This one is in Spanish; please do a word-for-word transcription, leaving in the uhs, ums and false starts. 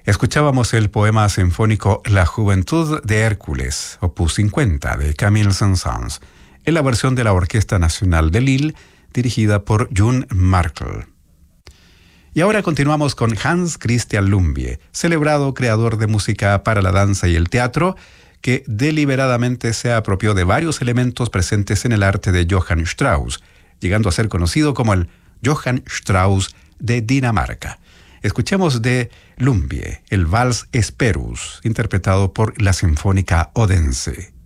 Escuchábamos el poema sinfónico La Juventud de Hércules, opus cincuenta, de Camille Saint-Saëns, en la versión de la Orquesta Nacional de Lille, dirigida por June Markel. Y ahora continuamos con Hans Christian Lumbye, celebrado creador de música para la danza y el teatro, que deliberadamente se apropió de varios elementos presentes en el arte de Johann Strauss, llegando a ser conocido como el Johann Strauss de Dinamarca. Escuchemos de Lumbye el Vals Esperus, interpretado por la Sinfónica Odense.